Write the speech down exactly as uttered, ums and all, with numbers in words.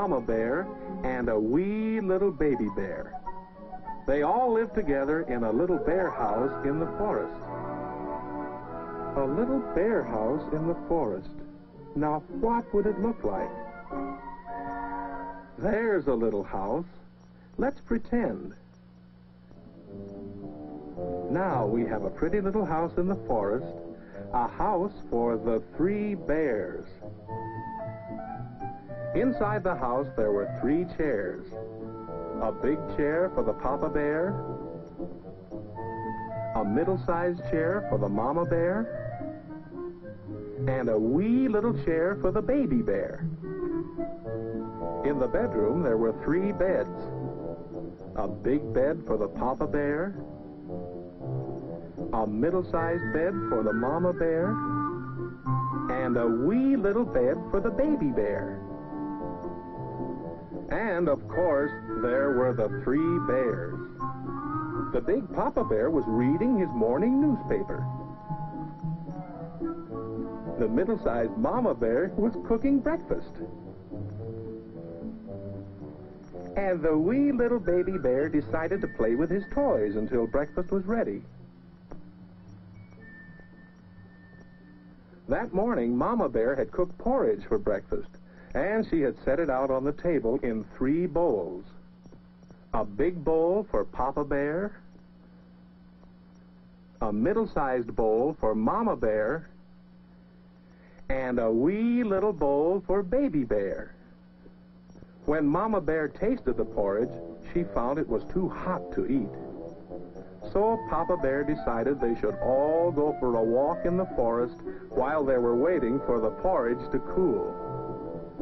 mama bear, and a wee little baby bear. They all lived together in a little bear house in the forest. A little bear house in the forest. Now, what would it look like? There's a little house. Let's pretend. Now we have a pretty little house in the forest, a house for the three bears. Inside the house there were three chairs. A big chair for the papa bear, a middle-sized chair for the mama bear, and a wee little chair for the baby bear. In the bedroom there were three beds. A big bed for the papa bear, a middle-sized bed for the mama bear, and a wee little bed for the baby bear. And, of course, there were the three bears. The big papa bear was reading his morning newspaper. The middle-sized mama bear was cooking breakfast. And the wee little baby bear decided to play with his toys until breakfast was ready. That morning, Mama Bear had cooked porridge for breakfast, and she had set it out on the table in three bowls. A big bowl for Papa Bear, a middle-sized bowl for Mama Bear, and a wee little bowl for Baby Bear. When Mama Bear tasted the porridge, she found it was too hot to eat. So Papa Bear decided they should all go for a walk in the forest while they were waiting for the porridge to cool.